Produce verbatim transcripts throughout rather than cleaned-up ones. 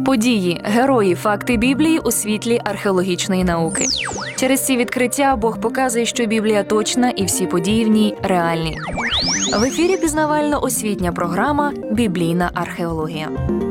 Події, герої, факти Біблії у світлі археологічної науки. Через ці відкриття Бог показує, що Біблія точна і всі події в ній реальні. В ефірі пізнавально-освітня програма «Біблійна археологія».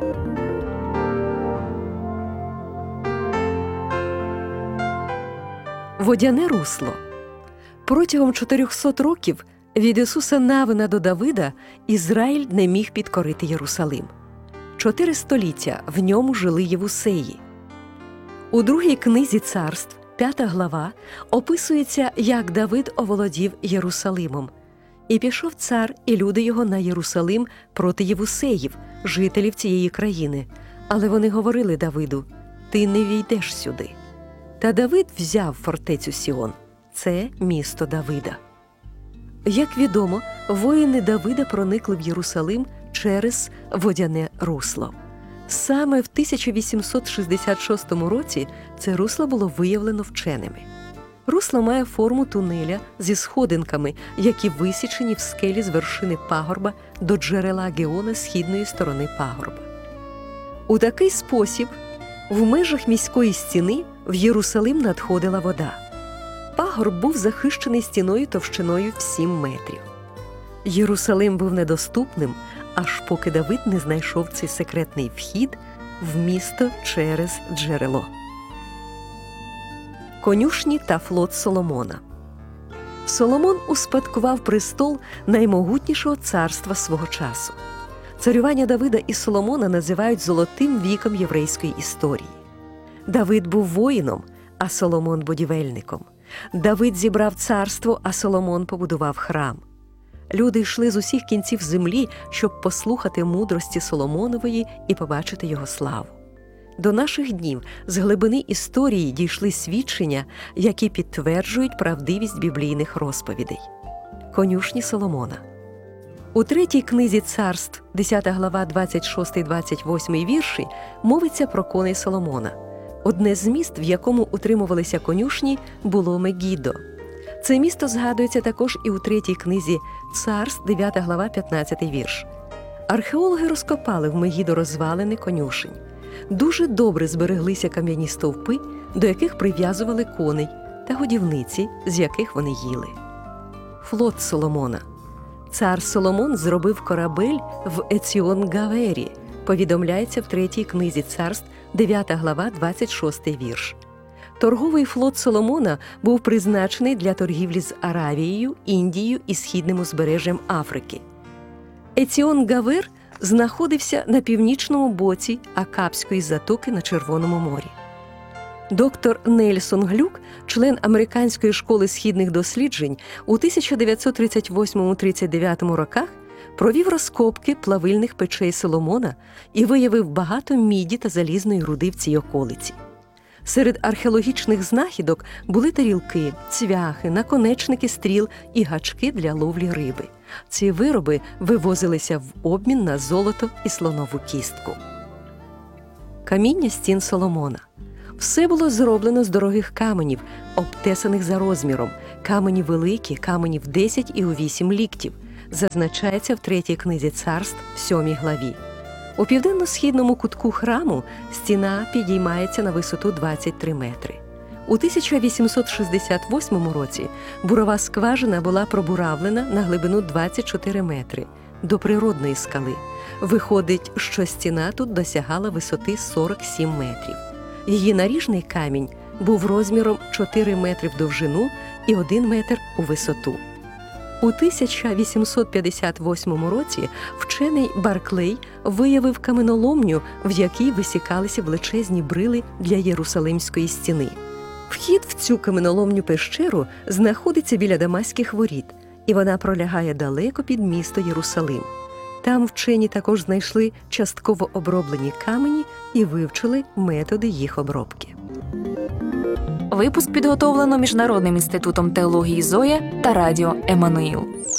Водяне русло. Протягом чотирьохсот років від Ісуса Навина до Давида Ізраїль не міг підкорити Єрусалим. Чотири століття в ньому жили євусеї. У другій книзі царств, п'ята глава, описується, як Давид оволодів Єрусалимом. «І пішов цар і люди його на Єрусалим проти євусеїв, жителів цієї країни. Але вони говорили Давиду: ти не війдеш сюди. Та Давид взяв фортецю Сіон. Це місто Давида». Як відомо, воїни Давида проникли в Єрусалим через водяне русло. Саме в тисяча вісімсот шістдесят шостому році це русло було виявлено вченими. Русло має форму тунеля зі сходинками, які висічені в скелі з вершини пагорба до джерела Геона східної сторони пагорба. У такий спосіб в межах міської стіни в Єрусалим надходила вода. Пагорб був захищений стіною товщиною в сім метрів. Єрусалим був недоступним, аж поки Давид не знайшов цей секретний вхід в місто через джерело. Конюшні та флот Соломона. Соломон успадкував престол наймогутнішого царства свого часу. Царювання Давида і Соломона називають золотим віком єврейської історії. Давид був воїном, а Соломон – будівельником. Давид зібрав царство, а Соломон побудував храм. Люди йшли з усіх кінців землі, щоб послухати мудрості Соломонової і побачити його славу. До наших днів з глибини історії дійшли свідчення, які підтверджують правдивість біблійних розповідей. Конюшні Соломона. У третій книзі царств, десята глава, двадцять шостий - двадцять восьмий вірші, мовиться про коней Соломона. Одне з міст, в якому утримувалися конюшні, було Мегіддо. Це місто згадується також і у третій книзі царств, дев'ята глава, п'ятнадцятий вірш. Археологи розкопали в Мегіддо розвалини конюшень. Дуже добре збереглися кам'яні стовпи, до яких прив'язували коней, та годівниці, з яких вони їли. Флот Соломона. Цар Соломон зробив корабель в Еціон-Гавері, повідомляється в третій книзі царств, дев'ята глава, двадцять шостий вірш. Торговий флот Соломона був призначений для торгівлі з Аравією, Індією і східним узбережжям Африки. Еціон-Гавер знаходився на північному боці Акапської затоки на Червоному морі. Доктор Нельсон Глюк, член Американської школи східних досліджень, у тисяча дев'ятсот тридцять восьмому - тридцять дев'ятому роках провів розкопки плавильних печей Соломона і виявив багато міді та залізної руди в цій околиці. Серед археологічних знахідок були тарілки, цвяхи, наконечники стріл і гачки для ловлі риби. Ці вироби вивозилися в обмін на золото і слонову кістку. Каміння стін Соломона. Все було зроблено з дорогих каменів, обтесаних за розміром. Камені великі, камені в десять і у вісім ліктів. Зазначається в третій книзі царств, в сьомій главі. У південно-східному кутку храму стіна підіймається на висоту двадцять три метри. У тисяча вісімсот шістдесят восьмому році бурова скважина була пробуравлена на глибину двадцять чотири метри до природної скали. Виходить, що стіна тут досягала висоти сорок сім метрів. Її наріжний камінь був розміром чотири метри в довжину і один метр у висоту. У тисяча вісімсот п'ятдесят восьмому році вчений Барклей виявив каменоломню, в якій висікалися величезні брили для Єрусалимської стіни. Вхід в цю каменоломню пещеру знаходиться біля Дамаських воріт, і вона пролягає далеко під місто Єрусалим. Там вчені також знайшли частково оброблені камені і вивчили методи їх обробки. Випуск підготовлено Міжнародним інститутом теології Зоя та радіо «Еммануїл».